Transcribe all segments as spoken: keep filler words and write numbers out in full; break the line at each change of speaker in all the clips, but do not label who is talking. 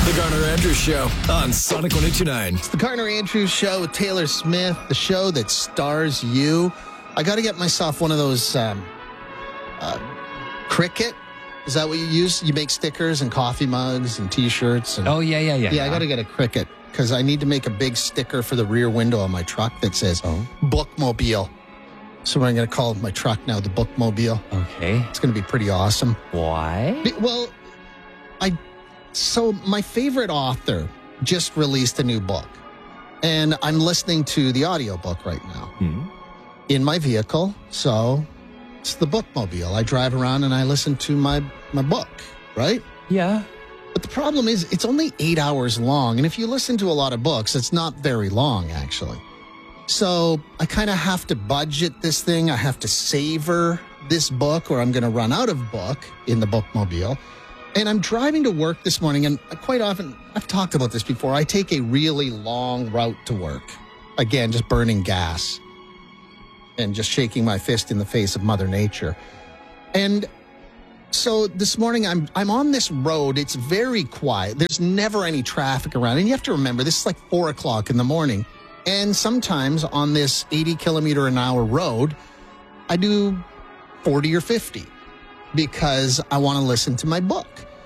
The Garner Andrews Show on Sonic one oh two point nine.
It's the Garner Andrews Show with Taylor Smith, the show that stars you. I got to get myself one of those um, uh, Cricut. Is that what you use? You make stickers and coffee mugs and T-shirts. And,
oh, yeah, yeah, yeah.
Yeah, yeah. I got to get a Cricut because I need to make a big sticker for the rear window of my truck that says oh. Bookmobile. So I'm going to call my truck now the Bookmobile.
Okay.
It's going to be pretty awesome.
Why?
Well, I... So my favorite author just released a new book, and I'm listening to the audiobook right now
hmm.
in my vehicle. So it's the Bookmobile. I drive around and I listen to my, my book, right?
Yeah.
But the problem is it's only eight hours long. And if you listen to a lot of books, it's not very long, actually. So I kind of have to budget this thing. I have to savor this book or I'm going to run out of book in the Bookmobile. And I'm driving to work this morning, and quite often, I've talked about this before, I take a really long route to work. Again, just burning gas and just shaking my fist in the face of Mother Nature. And so this morning, I'm I'm on this road. It's very quiet. There's never any traffic around. And you have to remember, this is like four o'clock in the morning. And sometimes on this eighty kilometer an hour road, I do forty or fifty. Because I want to listen to my book.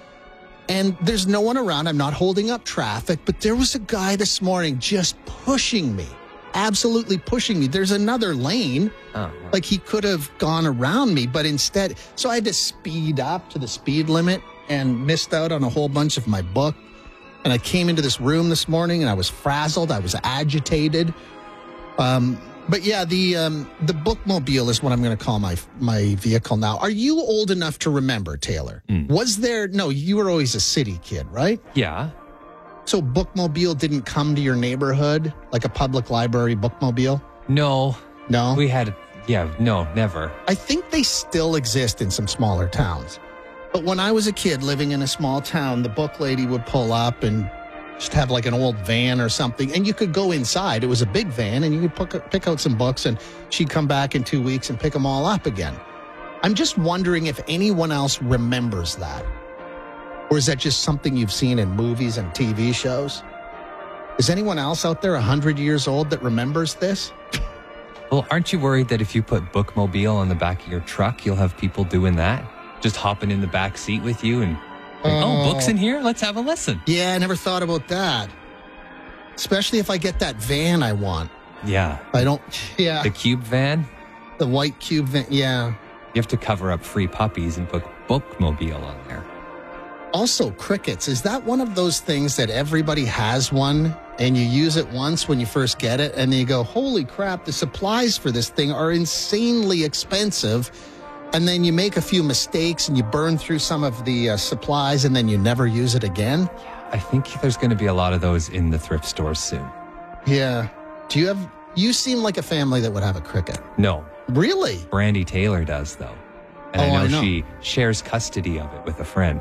And there's no one around. I'm not holding up traffic. But there was a guy this morning just pushing me. Absolutely pushing me. There's another lane. Oh. Like he could have gone around me. But instead, so I had to speed up to the speed limit and missed out on a whole bunch of my book. And I came into this room this morning and I was frazzled. I was agitated. Um... But yeah, the um, the Bookmobile is what I'm going to call my my vehicle now. Are you old enough to remember, Taylor? Mm. Was there, no, you were always a city kid, right?
Yeah.
So Bookmobile didn't come to your neighborhood, like a public library Bookmobile?
No.
No?
We had, yeah, no, never.
I think they still exist in some smaller towns. But when I was a kid living in a small town, the book lady would pull up and just have like an old van or something, and you could go inside. It was a big van, and you could pick, pick out some books, and she'd come back in two weeks and pick them all up again. I'm just wondering if anyone else remembers that. Or is that just something you've seen in movies and T V shows? Is anyone else out there one hundred years old that remembers this?
Well, aren't you worried that if you put Bookmobile on the back of your truck, you'll have people doing that? Just hopping in the back seat with you and... Like, oh, books in here? Let's have a listen.
Yeah, I never thought about that. Especially if I get that van I want.
Yeah.
I don't, yeah.
The cube van?
The white cube van, yeah.
You have to cover up free puppies and put Bookmobile on there.
Also, crickets. Is that one of those things that everybody has one and you use it once when you first get it and then you go, holy crap, the supplies for this thing are insanely expensive. And then you make a few mistakes and you burn through some of the uh, supplies and then you never use it again?
Yeah, I think there's going to be a lot of those in the thrift stores soon.
Yeah. Do you have... You seem like a family that would have a Cricut.
No.
Really?
Brandy Taylor does, though. And
oh,
I, know
I know
she shares custody of it with a friend.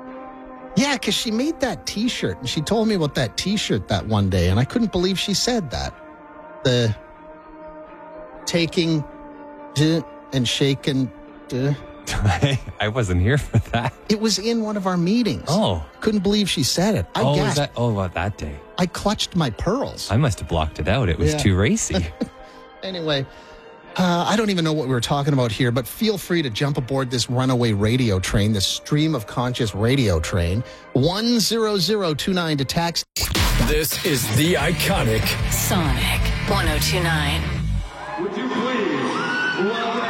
Yeah, because she made that T-shirt. And she told me about that T-shirt that one day. And I couldn't believe she said that. The taking and shaking...
I wasn't here for that.
It was in one of our meetings.
Oh.
Couldn't believe she said it. I
oh,
gasped.
that, oh, about that day.
I clutched my pearls.
I must have blocked it out. It was
yeah.
too racy.
Anyway, uh, I don't even know what we were talking about here, but feel free to jump aboard this runaway radio train, this stream of conscious radio train. one zero zero two nine to text.
This is the iconic
Sonic one oh two point nine.
Would you please welcome